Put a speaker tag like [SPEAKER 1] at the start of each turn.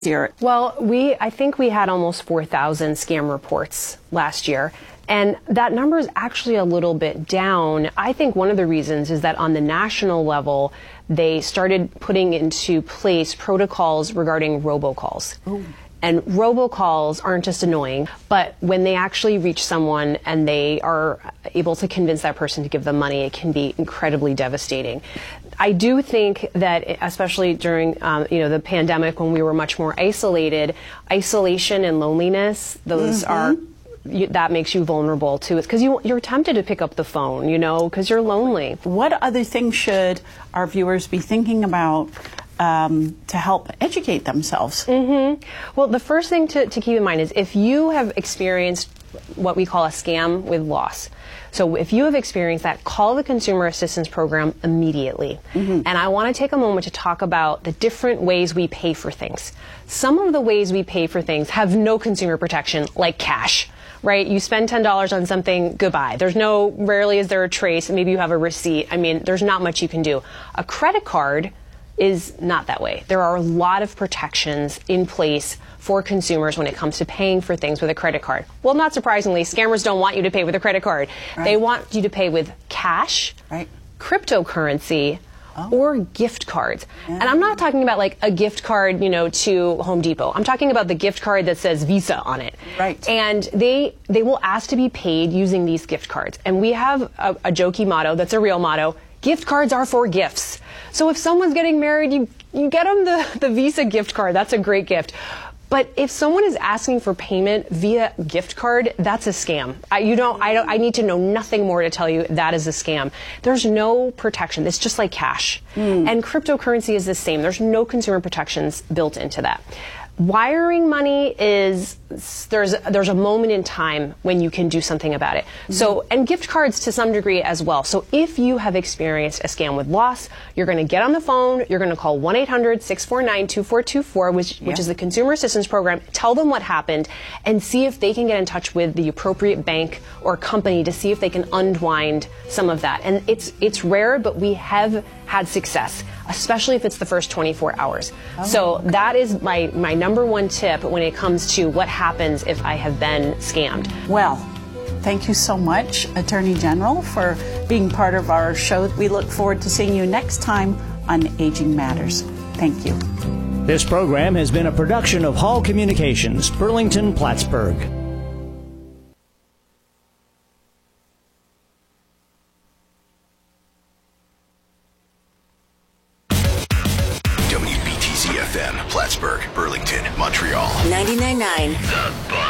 [SPEAKER 1] Here.
[SPEAKER 2] Well, I think we had almost 4,000 scam reports last year, and that number is actually a little bit down. I think one of the reasons is that on the national level, they started putting into place protocols regarding robocalls. Ooh. And robocalls aren't just annoying, but when they actually reach someone and they are able to convince that person to give them money, it can be incredibly devastating. I do think that, especially during the pandemic, when we were much more isolated, isolation and loneliness, those are that makes you vulnerable to it, because you're tempted to pick up the phone, because you're lonely.
[SPEAKER 1] What other things should our viewers be thinking about to help educate themselves?
[SPEAKER 2] Well, the first thing to keep in mind is if you have experienced what we call a scam with loss. So if you have experienced that, call the Consumer Assistance Program immediately. And I want to take a moment to talk about the different ways we pay for things. Some of the ways we pay for things have no consumer protection, like cash. Right? You spend $10 on something, goodbye. Rarely is there a trace. Maybe you have a receipt. I mean, there's not much you can do. A credit card is not that way. There are a lot of protections in place for consumers when it comes to paying for things with a credit card. Well, not surprisingly, scammers don't want you to pay with a credit card. Right. They want you to pay with cash, cryptocurrency, or gift cards. And I'm not talking about like a gift card, to Home Depot. I'm talking about the gift card that says Visa on it.
[SPEAKER 1] Right.
[SPEAKER 2] And they will ask to be paid using these gift cards. And we have a jokey motto that's a real motto. Gift cards are for gifts. So if someone's getting married, you get them the Visa gift card. That's a great gift. But if someone is asking for payment via gift card, that's a scam. I need to know nothing more to tell you that is a scam. There's no protection. It's just like cash. And cryptocurrency is the same. There's no consumer protections built into that. Wiring money is, there's a moment in time when you can do something about it. So, and gift cards to some degree as well. So if you have experienced a scam with loss, you're going to get on the phone, you're going to call 1-800-649-2424, which is the Consumer Assistance Program, tell them what happened, and see if they can get in touch with the appropriate bank or company to see if they can unwind some of that. And it's rare, but we have had success, especially if it's the first 24 hours. That is my number one tip when it comes to what happens if I have been scammed.
[SPEAKER 1] Well, thank you so much, Attorney General, for being part of our show. We look forward to seeing you next time on Aging Matters. Thank you.
[SPEAKER 3] This program has been a production of Hall Communications, Burlington, Plattsburgh.
[SPEAKER 4] WBTC FM, Plattsburgh, Burlington, Montreal.
[SPEAKER 5] 99.9.
[SPEAKER 4] The Buzz.